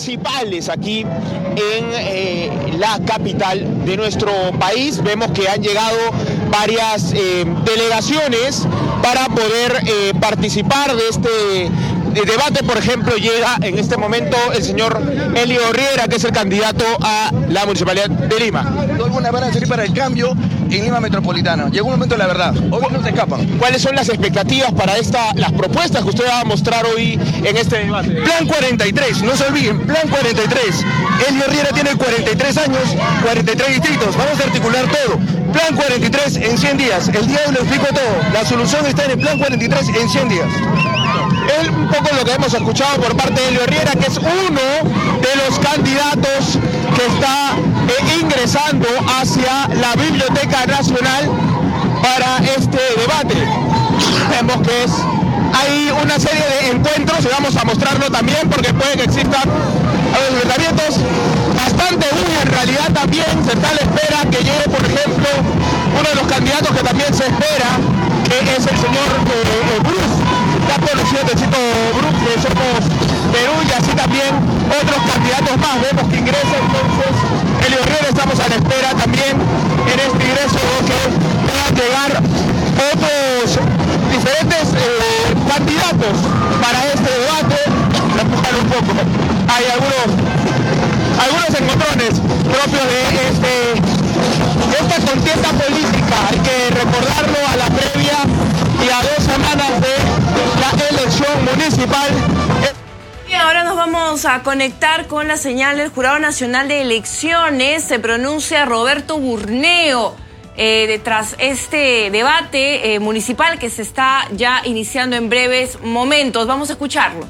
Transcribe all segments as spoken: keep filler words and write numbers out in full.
municipales aquí en eh, la capital de nuestro país. Vemos que han llegado varias eh, delegaciones para poder eh, participar de este de debate. Por ejemplo, llega en este momento el señor Elio Riera, que es el candidato a la Municipalidad de Lima. Algunas van a salir para el cambio en Lima Metropolitana. Llegó un momento de la verdad. Hoy no se escapan. ¿Cuáles son las expectativas para esta, las propuestas que usted va a mostrar hoy en este debate? Plan cuarenta y tres, no se olviden, Plan cuarenta y tres. Elio Riera tiene cuarenta y tres años, cuarenta y tres distritos. Vamos a articular todo. Plan cuarenta y tres en cien días. El día de hoy lo explico todo. La solución está en el Plan cuarenta y tres en cien días. Es un poco lo que hemos escuchado por parte de Elio Riera, que es uno de los candidatos que está eh, ingresando hacia la Biblioteca Nacional para este debate. Vemos que es, hay una serie de encuentros y vamos a mostrarlo también porque puede que existan enfrentamientos bastante duros. En realidad también se está a la espera que llegue, por ejemplo, uno de los candidatos que también se espera, que es el señor eh, Bruce, ya conocido del sitio Bruce de Somos Perú, y así también otros candidatos más. Vemos que ingresa entonces Elio Riera. Estamos a la espera también en este ingreso que puedan llegar otros diferentes eh, candidatos para este debate. Voy a empujar un poco. Hay algunos, algunos encontrones propios de este, esta contienda política. Hay que recordarlo a la previa y a dos semanas de la elección municipal. Y ahora nos vamos a conectar con la señal del Jurado Nacional de Elecciones. Se pronuncia Roberto Burneo eh, tras este debate eh, municipal que se está ya iniciando en breves momentos. Vamos a escucharlo.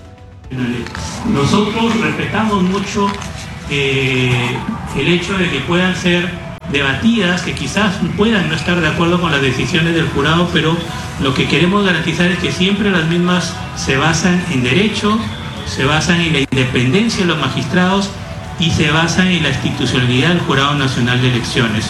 Nosotros respetamos mucho eh, el hecho de que puedan ser debatidas, que quizás puedan no estar de acuerdo con las decisiones del jurado, pero lo que queremos garantizar es que siempre las mismas se basan en derecho, se basan en la independencia de los magistrados y se basan en la institucionalidad del Jurado Nacional de Elecciones.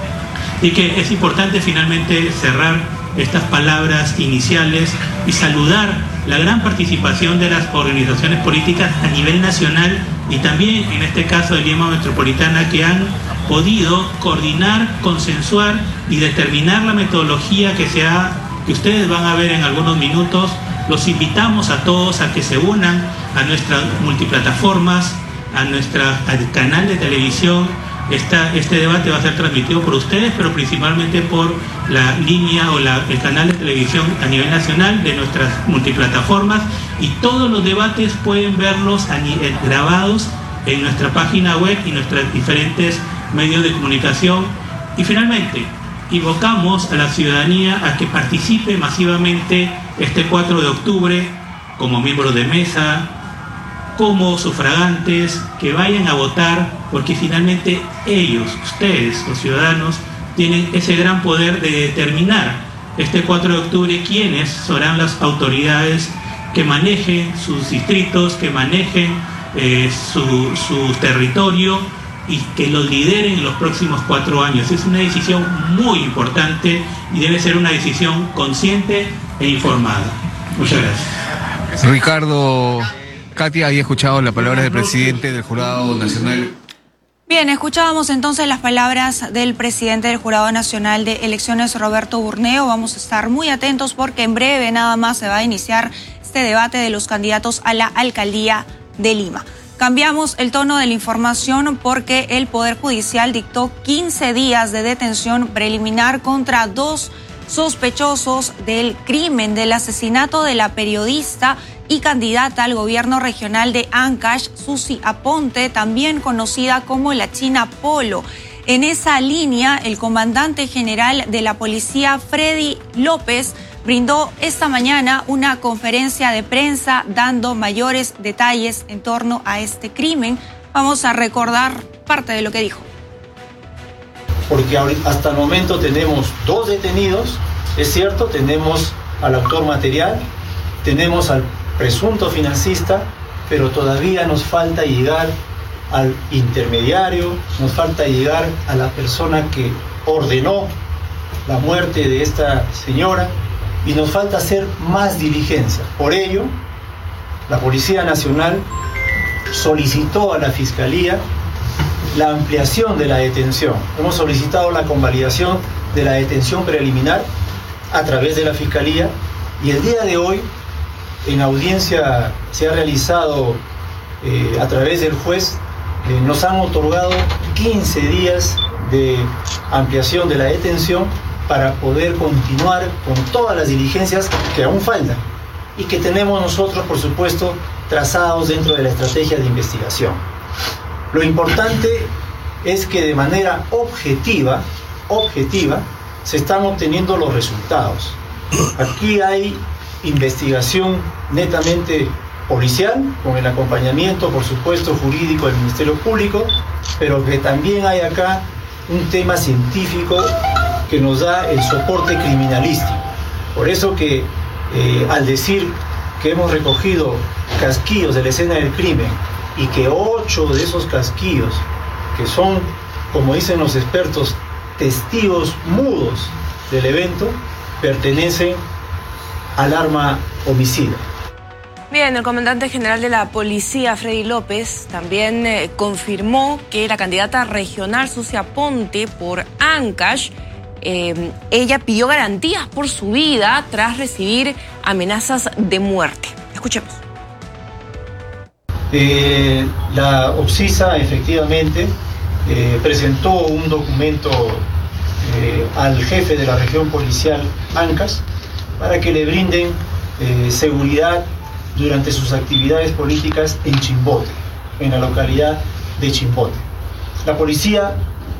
Y que es importante finalmente cerrar estas palabras iniciales y saludar la gran participación de las organizaciones políticas a nivel nacional y también en este caso de Lima Metropolitana, que han podido coordinar, consensuar y determinar la metodología que, se ha, que ustedes van a ver en algunos minutos. Los invitamos a todos a que se unan a nuestras multiplataformas, a nuestro canal de televisión. Esta, este debate va a ser transmitido por ustedes, pero principalmente por la línea o la, el canal de televisión a nivel nacional de nuestras multiplataformas, y todos los debates pueden verlos a, eh, grabados en nuestra página web y nuestros diferentes medios de comunicación. Y finalmente, invocamos a la ciudadanía a que participe masivamente este cuatro de octubre como miembros de mesa, como sufragantes, que vayan a votar, porque finalmente ellos, ustedes, los ciudadanos, tienen ese gran poder de determinar este cuatro de octubre quiénes serán las autoridades que manejen sus distritos, que manejen eh, su, su territorio y que los lideren en los próximos cuatro años. Es una decisión muy importante y debe ser una decisión consciente e informada. Muchas gracias. Ricardo, Katia, había escuchado las palabras del presidente del Jurado Nacional. Bien, escuchábamos entonces las palabras del presidente del Jurado Nacional de Elecciones, Roberto Burneo. Vamos a estar muy atentos porque en breve nada más se va a iniciar este debate de los candidatos a la alcaldía de Lima. Cambiamos el tono de la información porque el Poder Judicial dictó quince días de detención preliminar contra dos sospechosos del crimen del asesinato de la periodista y candidata al gobierno regional de Ancash, Susi Aponte, también conocida como la China Polo. En esa línea, el comandante general de la policía, Freddy López, brindó esta mañana una conferencia de prensa dando mayores detalles en torno a este crimen. Vamos a recordar parte de lo que dijo. Porque hasta el momento tenemos dos detenidos, es cierto, tenemos al autor material, tenemos al presunto financista, pero todavía nos falta llegar al intermediario, nos falta llegar a la persona que ordenó la muerte de esta señora y nos falta hacer más diligencia. Por ello, la Policía Nacional solicitó a la Fiscalía la ampliación de la detención. Hemos solicitado la convalidación de la detención preliminar a través de la Fiscalía y el día de hoy en audiencia se ha realizado eh, a través del juez, eh, nos han otorgado quince días de ampliación de la detención para poder continuar con todas las diligencias que aún faltan y que tenemos nosotros, por supuesto, trazados dentro de la estrategia de investigación. Lo importante es que de manera objetiva, objetiva, se están obteniendo los resultados. Aquí hay investigación netamente policial, con el acompañamiento, por supuesto, jurídico del Ministerio Público, pero que también hay acá un tema científico que nos da el soporte criminalístico. Por eso que eh, al decir que hemos recogido casquillos de la escena del crimen y que ocho de esos casquillos, que son, como dicen los expertos, testigos mudos del evento, pertenecen al arma homicida. Bien, el comandante general de la policía, Freddy López, también eh, confirmó que la candidata regional Sucia Ponte por Ancash, eh, ella pidió garantías por su vida tras recibir amenazas de muerte. Escuchemos. Eh, la OPSISA efectivamente eh, presentó un documento eh, al jefe de la región policial Ancash para que le brinden eh, seguridad durante sus actividades políticas en Chimbote, en la localidad de Chimbote. La policía,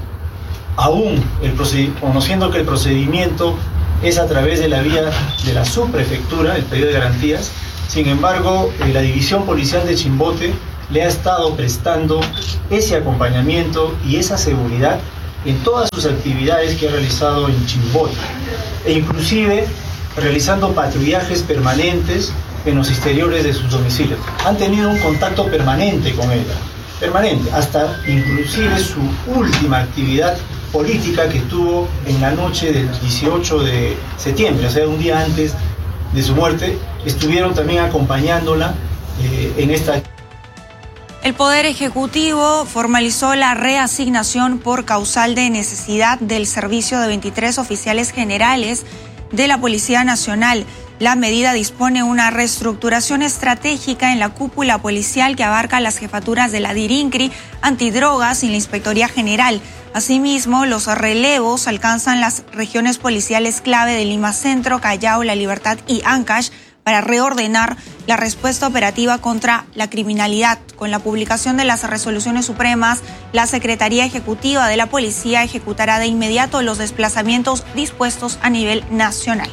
aún el conociendo que el procedimiento es a través de la vía de la subprefectura, el pedido de garantías, sin embargo, eh, la División Policial de Chimbote le ha estado prestando ese acompañamiento y esa seguridad en todas sus actividades que ha realizado en Chimbote, e inclusive realizando patrullajes permanentes en los exteriores de sus domicilios. Han tenido un contacto permanente con ella, permanente, hasta inclusive su última actividad política que tuvo en la noche del dieciocho de septiembre, o sea, un día antes de su muerte, estuvieron también acompañándola eh, en esta... El Poder Ejecutivo formalizó la reasignación por causal de necesidad del servicio de veintitrés oficiales generales de la Policía Nacional. La medida dispone una reestructuración estratégica en la cúpula policial que abarca las jefaturas de la DIRINCRI, Antidrogas y la Inspectoría General. Asimismo, los relevos alcanzan las regiones policiales clave de Lima Centro, Callao, La Libertad y Ancash para reordenar la respuesta operativa contra la criminalidad. Con la publicación de las resoluciones supremas, la Secretaría Ejecutiva de la Policía ejecutará de inmediato los desplazamientos dispuestos a nivel nacional.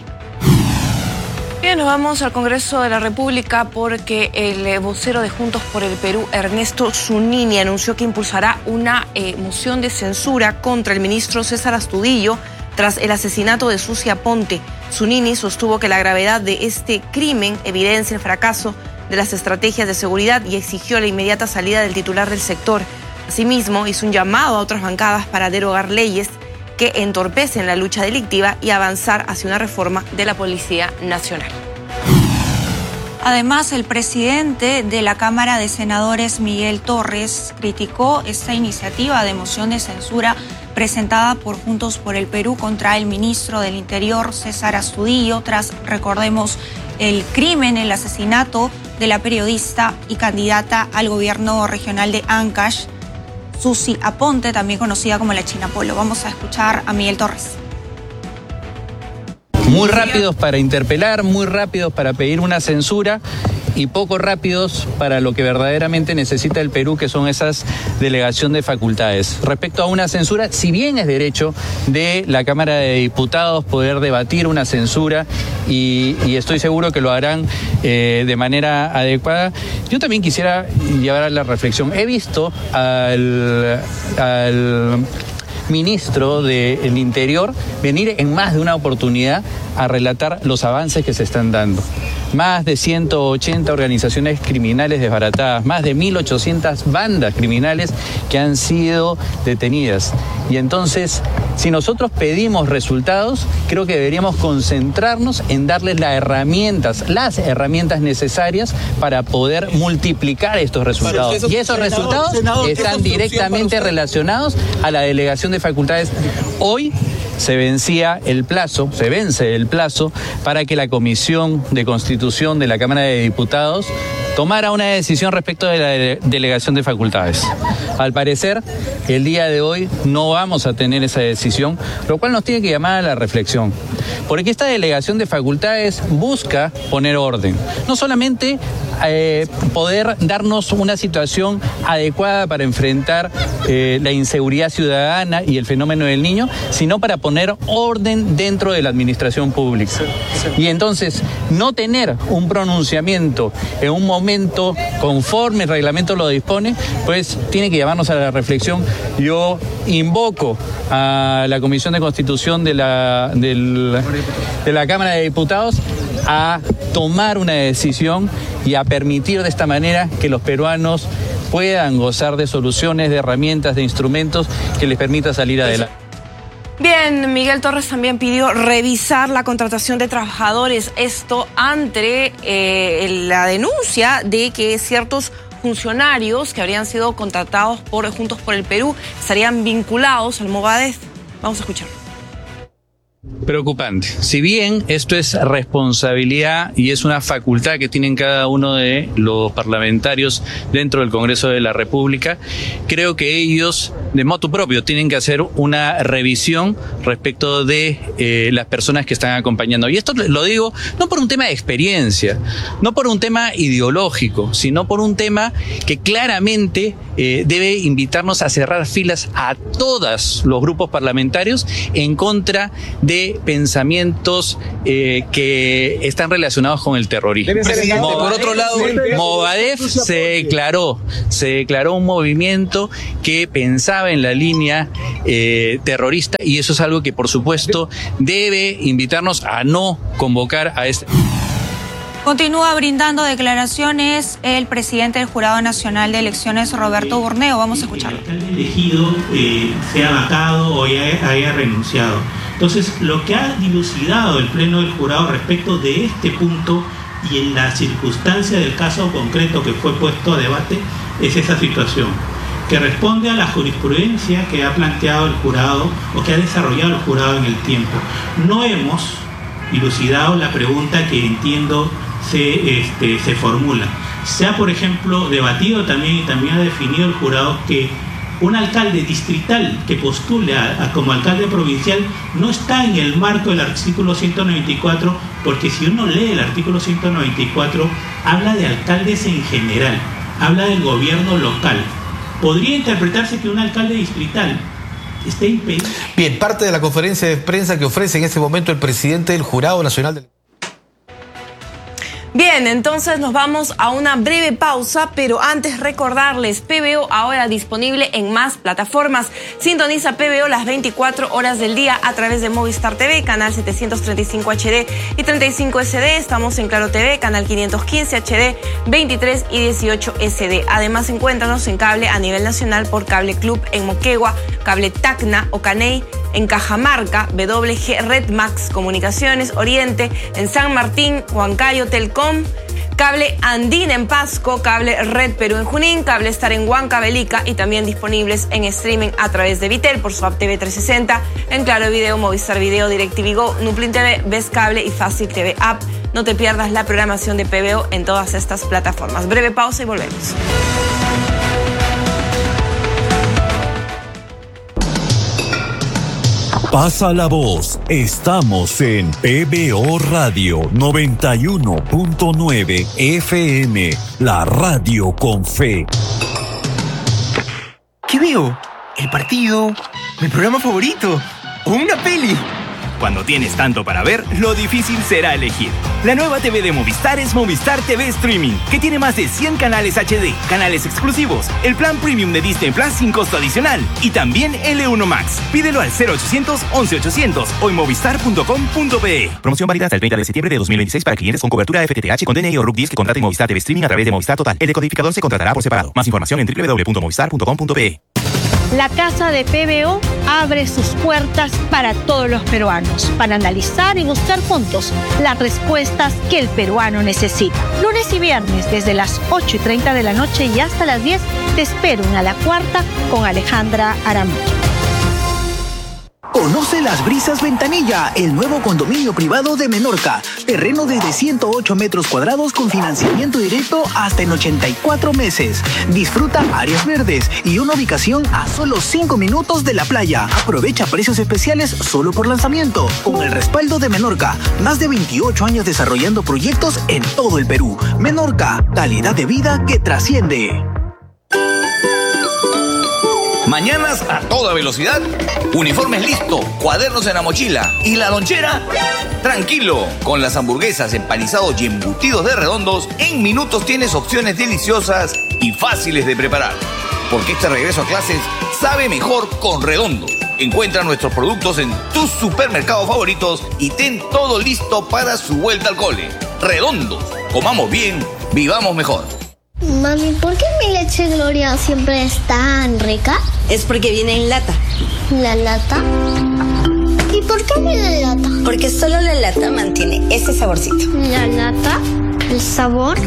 Bien, nos vamos al Congreso de la República porque el vocero de Juntos por el Perú, Ernesto Zunini, anunció que impulsará una eh, moción de censura contra el ministro César Astudillo tras el asesinato de Sucia Ponte. Zunini sostuvo que la gravedad de este crimen evidencia el fracaso de las estrategias de seguridad y exigió la inmediata salida del titular del sector. Asimismo, hizo un llamado a otras bancadas para derogar leyes que entorpecen la lucha delictiva y avanzar hacia una reforma de la Policía Nacional. Además, el presidente de la Cámara de Senadores, Miguel Torres, criticó esta iniciativa de moción de censura presentada por Juntos por el Perú contra el ministro del Interior, César Astudillo, tras, recordemos, el crimen, el asesinato de la periodista y candidata al gobierno regional de Ancash, Sucia Ponte, también conocida como la China Polo. Vamos a escuchar a Miguel Torres. Muy rápidos para interpelar, muy rápidos para pedir una censura y poco rápidos para lo que verdaderamente necesita el Perú, que son esas delegación de facultades. Respecto a una censura, si bien es derecho de la Cámara de Diputados poder debatir una censura y, y estoy seguro que lo harán eh, de manera adecuada, yo también quisiera llevar a la reflexión. He visto al... al ministro del Interior venir en más de una oportunidad a relatar los avances que se están dando. Más de ciento ochenta organizaciones criminales desbaratadas, más de mil ochocientas bandas criminales que han sido detenidas. Y entonces si nosotros pedimos resultados, creo que deberíamos concentrarnos en darles las herramientas, las herramientas necesarias para poder multiplicar estos resultados. Y esos resultados están directamente relacionados a la delegación de facultades. Hoy se vencía el plazo, se vence el plazo para que la Comisión de Constitución de la Cámara de Diputados tomara una decisión respecto de la de- delegación de facultades. Al parecer, el día de hoy no vamos a tener esa decisión, lo cual nos tiene que llamar a la reflexión. Porque esta delegación de facultades busca poner orden. No solamente eh, poder darnos una situación adecuada para enfrentar eh, la inseguridad ciudadana y el fenómeno del niño, sino para poner orden dentro de la administración pública. Y entonces, no tener un pronunciamiento en un momento conforme el reglamento lo dispone, pues tiene que llevarnos a la reflexión. Yo invoco a la Comisión de Constitución de la, del, de la Cámara de Diputados a tomar una decisión y a permitir de esta manera que los peruanos puedan gozar de soluciones, de herramientas, de instrumentos que les permita salir adelante. Bien, Miguel Torres también pidió revisar la contratación de trabajadores, esto ante eh, la denuncia de que ciertos funcionarios que habrían sido contratados por Juntos por el Perú estarían vinculados al Movadef. Vamos a escucharlo. Preocupante. Si bien esto es responsabilidad y es una facultad que tienen cada uno de los parlamentarios dentro del Congreso de la República, creo que ellos de motu propio tienen que hacer una revisión respecto de eh, las personas que están acompañando. Y esto lo digo no por un tema de experiencia, no por un tema ideológico, sino por un tema que claramente eh, debe invitarnos a cerrar filas a todos los grupos parlamentarios en contra de pensamientos eh, que están relacionados con el terrorismo. Mo- por otro lado, Movadef se declaró, se declaró un movimiento que pensaba en la línea eh, terrorista, y eso es algo que por supuesto debe invitarnos a no convocar a este. Continúa brindando declaraciones el presidente del Jurado Nacional de Elecciones, Roberto Burneo. Vamos a escucharlo. El alcalde elegido eh, sea vacado o haya, haya renunciado. Entonces, lo que ha dilucidado el Pleno del Jurado respecto de este punto y en la circunstancia del caso concreto que fue puesto a debate es esa situación, que responde a la jurisprudencia que ha planteado el jurado o que ha desarrollado el jurado en el tiempo. No hemos dilucidado la pregunta que entiendo se, este, se formula. Se ha, por ejemplo, debatido también y también ha definido el jurado que un alcalde distrital que postule a, a como alcalde provincial no está en el marco del artículo ciento noventa y cuatro, porque si uno lee el artículo ciento noventa y cuatro, habla de alcaldes en general, habla del gobierno local. Podría interpretarse que un alcalde distrital esté impedido. Bien, parte de la conferencia de prensa que ofrece en este momento el presidente del Jurado Nacional del... Bien, entonces nos vamos a una breve pausa, pero antes recordarles, P B O ahora disponible en más plataformas. Sintoniza P B O las veinticuatro horas del día a través de Movistar T V, canal setecientos treinta y cinco H D y treinta y cinco S D. Estamos en Claro T V, canal quinientos quince H D, veintitrés y dieciocho S D. Además, encuéntranos en cable a nivel nacional por Cable Club en Moquegua, Cable Tacna o Caney en Cajamarca, W G Red Max Comunicaciones Oriente en San Martín, Huancayo Telcom, Cable Andina en Pasco, Cable Red Perú en Junín, Cable Star en Huancavelica y también disponibles en streaming a través de Vitel por su app T V trescientos sesenta, en Claro Video, Movistar Video, DirecTV Go, Nuplin T V, Ves Cable y Fácil T V App. No te pierdas la programación de P B O en todas estas plataformas. Breve pausa y volvemos. Pasa la voz, estamos en P B O Radio noventa y uno punto nueve F M, la radio con fe. ¿Qué veo? ¿El partido? ¿Mi programa favorito? ¿O una peli? Cuando tienes tanto para ver, lo difícil será elegir. La nueva T V de Movistar es Movistar T V Streaming, que tiene más de cien canales H D, canales exclusivos, el plan premium de Disney Plus sin costo adicional y también L uno Max. Pídelo al cero ochocientos once ochocientos o en movistar punto com punto pe. Promoción válida hasta el treinta de septiembre de dos mil veintiséis para clientes con cobertura F T T H con D N I o R U C diez que contraten Movistar T V Streaming a través de Movistar Total. El decodificador se contratará por separado. Más información en doble u doble u doble u punto movistar punto com punto pe. La Casa de P B O abre sus puertas para todos los peruanos, para analizar y buscar juntos las respuestas que el peruano necesita. Lunes y viernes, desde las ocho y treinta de la noche y hasta las diez, te espero en A la Cuarta con Alejandra Aramillo. Conoce Las Brisas Ventanilla, el nuevo condominio privado de Menorca. Terreno desde ciento ocho metros cuadrados con financiamiento directo hasta en ochenta y cuatro meses. Disfruta áreas verdes y una ubicación a solo cinco minutos de la playa. Aprovecha precios especiales solo por lanzamiento. Con el respaldo de Menorca, más de veintiocho años desarrollando proyectos en todo el Perú. Menorca, calidad de vida que trasciende. Mañanas a toda velocidad, uniformes listo, cuadernos en la mochila y la lonchera. Tranquilo, con las hamburguesas, empanizados y embutidos de Redondos, en minutos tienes opciones deliciosas y fáciles de preparar. Porque este regreso a clases sabe mejor con Redondos. Encuentra nuestros productos en tus supermercados favoritos y ten todo listo para su vuelta al cole. Redondos, comamos bien, vivamos mejor. Mami, ¿por qué mi leche Gloria siempre es tan rica? Es porque viene en lata. ¿La lata? ¿Y por qué viene en lata? Porque solo la lata mantiene ese saborcito. ¿La lata? ¿El sabor?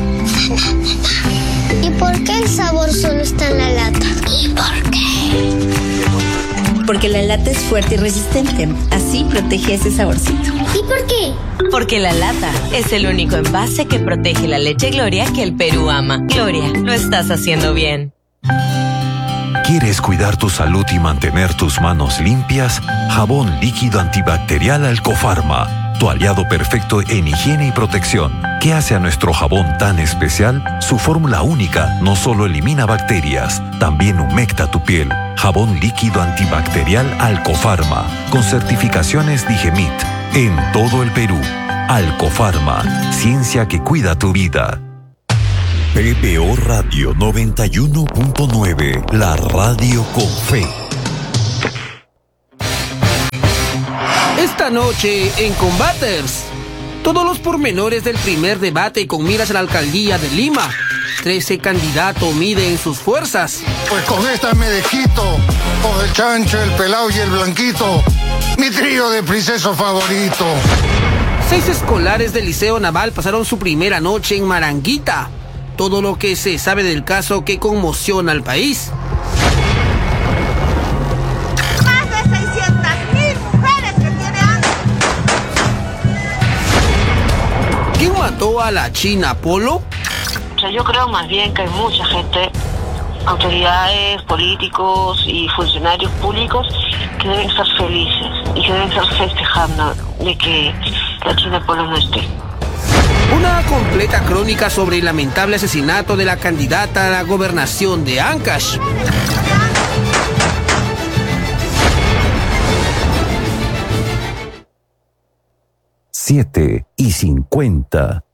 ¿Y por qué el sabor solo está en la lata? ¿Y por qué? Porque la lata es fuerte y resistente. Así protege ese saborcito. ¿Y por qué? Porque la lata es el único envase que protege la leche Gloria que el Perú ama. Gloria, lo estás haciendo bien. ¿Quieres cuidar tu salud y mantener tus manos limpias? Jabón líquido antibacterial Alcofarma, tu aliado perfecto en higiene y protección. ¿Qué hace a nuestro jabón tan especial? Su fórmula única no solo elimina bacterias, también humecta tu piel. Jabón líquido antibacterial Alcofarma, con certificaciones Digemit, en todo el Perú. Alcofarma, ciencia que cuida tu vida. P B O Radio noventa y uno punto nueve, la radio con fe. Esta noche en Combaters, todos los pormenores del primer debate con miras a la alcaldía de Lima. Trece candidatos miden sus fuerzas. Pues con esta me desquito, con el chancho, el pelao y el blanquito, mi trío de princesos favorito. Seis escolares del Liceo Naval pasaron su primera noche en Maranguita. Todo lo que se sabe del caso que conmociona al país. Más de seiscientas mil mujeres que tiene hambre. ¿Quién mató a la China Polo? O sea, yo creo más bien que hay mucha gente, autoridades, políticos y funcionarios públicos que deben estar felices y que deben estar festejando de que la China Polo no esté. Una completa crónica sobre el lamentable asesinato de la candidata a la gobernación de Ancash. siete y cincuenta.